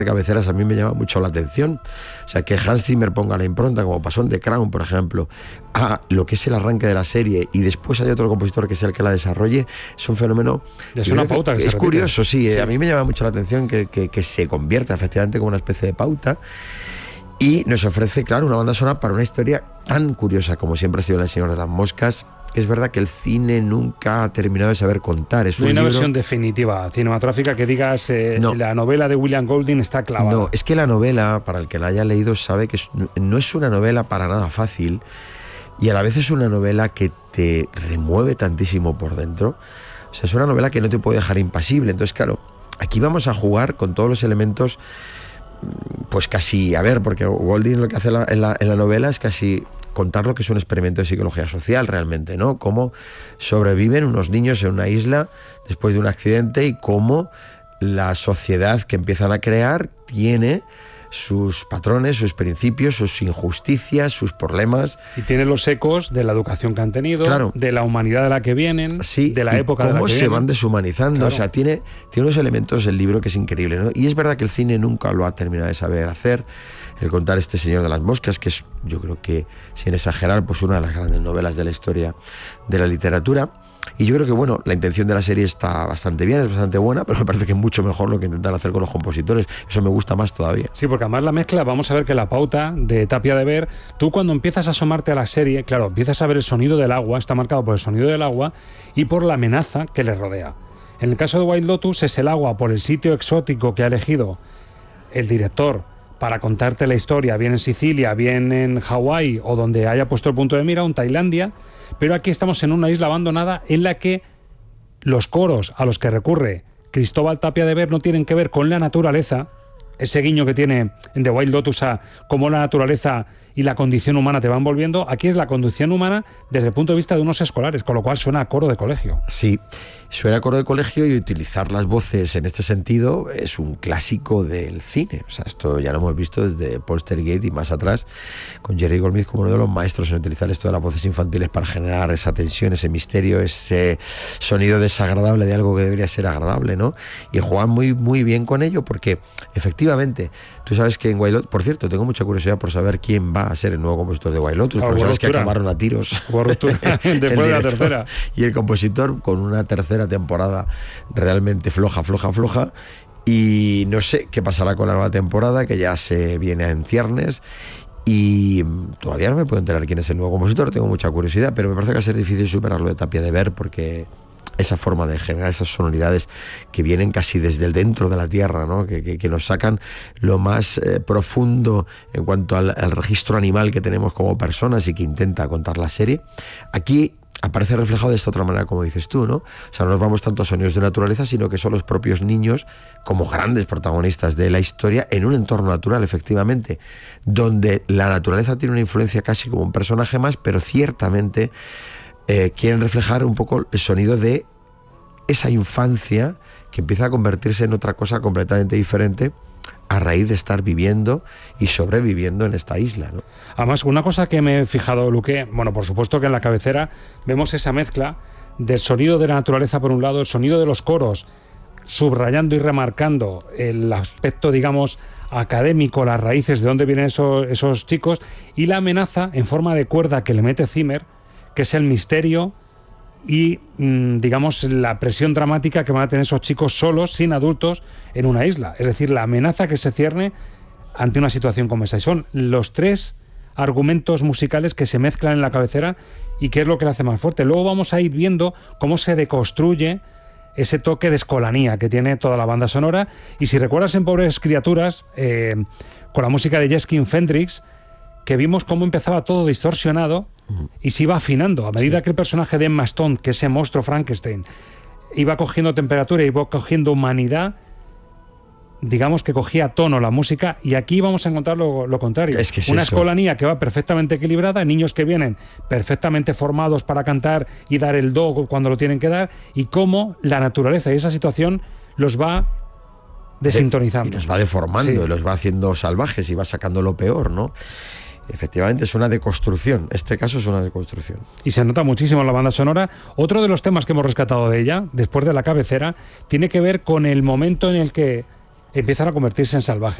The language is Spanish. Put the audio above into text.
de cabeceras a mí me llama mucho la atención. O sea, que Hans Zimmer ponga la impronta, como pasó en The Crown, por ejemplo, a lo que es el arranque de la serie, y después hay otro compositor que es el que la desarrolle, es un fenómeno... Es una pauta que es se curioso, repite. sí. A mí me llama mucho la atención que se convierta efectivamente como una especie de pauta, y nos ofrece, claro, una banda sonora para una historia tan curiosa como siempre ha sido El Señor de las Moscas. Es verdad que el cine nunca ha terminado de saber contar. No hay una versión definitiva cinematográfica que digas No. La novela de William Golding está clavada. No, es que la novela, para el que la haya leído, sabe que no es una novela para nada fácil, y a la vez es una novela que te remueve tantísimo por dentro. O sea, es una novela que no te puede dejar impasible. Entonces, claro, aquí vamos a jugar con todos los elementos, pues casi, a ver, porque Golding lo que hace en la novela es casi contar lo que es un experimento de psicología social realmente, ¿no? Cómo sobreviven unos niños en una isla después de un accidente, y cómo la sociedad que empiezan a crear tiene sus patrones, sus principios, sus injusticias, sus problemas. Y tiene los ecos de la educación que han tenido, claro, de la humanidad de la que vienen, sí, de la época de la que vienen. Cómo se van deshumanizando. Claro. O sea, tiene unos elementos el libro que es increíble, ¿no? Y es verdad que el cine nunca lo ha terminado de saber hacer. El contar este Señor de las Moscas, que es, yo creo que, sin exagerar, pues una de las grandes novelas de la historia de la literatura. Y yo creo que, bueno, la intención de la serie está bastante bien, es bastante buena, pero me parece que es mucho mejor lo que intentan hacer con los compositores. Eso me gusta más todavía. Sí, porque además la mezcla, vamos a ver que la pauta de Tapia de Ver, tú cuando empiezas a asomarte a la serie, claro, empiezas a ver el sonido del agua, está marcado por el sonido del agua y por la amenaza que le rodea. En el caso de White Lotus es el agua por el sitio exótico que ha elegido el director para contarte la historia, bien en Sicilia, bien en Hawái o donde haya puesto el punto de mira, o en Tailandia, pero aquí estamos en una isla abandonada en la que los coros a los que recurre Cristóbal Tapia de Ver no tienen que ver con la naturaleza, ese guiño que tiene en The White Lotus a cómo la naturaleza y la condición humana te van volviendo. Aquí es la condición humana desde el punto de vista de unos escolares, con lo cual suena a coro de colegio. Sí, suena a coro de colegio, y utilizar las voces en este sentido es un clásico del cine. O sea, esto ya lo hemos visto desde Poltergeist y más atrás, con Jerry Goldsmith como uno de los maestros en utilizar esto de las voces infantiles para generar esa tensión, ese misterio, ese sonido desagradable de algo que debería ser agradable, ¿no? Y juegan muy, muy bien con ello, porque efectivamente, tú sabes que en White Lotus, por cierto, tengo mucha curiosidad por saber quién va a ser el nuevo compositor de White Lotus, porque sabes que acabaron a tiros. Después de la tercera. Y el compositor con una tercera temporada realmente floja, y no sé qué pasará con la nueva temporada, que ya se viene en ciernes, y todavía no me puedo enterar quién es el nuevo compositor. Tengo mucha curiosidad, pero me parece que va a ser difícil superarlo de Tapia de Ver, porque esa forma de generar esas sonoridades que vienen casi desde el dentro de la tierra, ¿no? que nos sacan lo más profundo en cuanto al registro animal que tenemos como personas, y que intenta contar la serie, aquí aparece reflejado de esta otra manera, como dices tú, ¿no? O sea, no nos vamos tanto a sonidos de naturaleza, sino que son los propios niños como grandes protagonistas de la historia en un entorno natural, efectivamente, donde la naturaleza tiene una influencia casi como un personaje más, pero ciertamente quieren reflejar un poco el sonido de esa infancia que empieza a convertirse en otra cosa completamente diferente a raíz de estar viviendo y sobreviviendo en esta isla, ¿no? Además, una cosa que me he fijado, Luque, bueno, por supuesto que en la cabecera vemos esa mezcla del sonido de la naturaleza por un lado, el sonido de los coros, subrayando y remarcando el aspecto, digamos, académico, las raíces de dónde vienen esos chicos, y la amenaza en forma de cuerda que le mete Zimmer, que es el misterio y, digamos, la presión dramática que van a tener esos chicos solos, sin adultos, en una isla. Es decir, la amenaza que se cierne ante una situación como esa. Y son los tres argumentos musicales que se mezclan en la cabecera, y que es lo que la hace más fuerte. Luego vamos a ir viendo cómo se deconstruye ese toque de escolanía que tiene toda la banda sonora. Y si recuerdas en Pobres Criaturas, con la música de Jeskin Fendrix, que vimos cómo empezaba todo distorsionado y se iba afinando a medida que el personaje de Emma Stone, que ese monstruo Frankenstein, iba cogiendo temperatura y iba cogiendo humanidad, digamos que cogía tono la música. Y aquí vamos a encontrar lo contrario, es que es una eso. escolanía que va perfectamente equilibrada, niños que vienen perfectamente formados para cantar y dar el do cuando lo tienen que dar, y cómo la naturaleza y esa situación los va desintonizando. Y los va deformando, Sí. los va haciendo salvajes y va sacando lo peor, ¿no? Efectivamente es una deconstrucción, este caso es una deconstrucción. Y se nota muchísimo en la banda sonora. Otro de los temas que hemos rescatado de ella, después de la cabecera, tiene que ver con el momento en el que empiezan a convertirse en salvajes.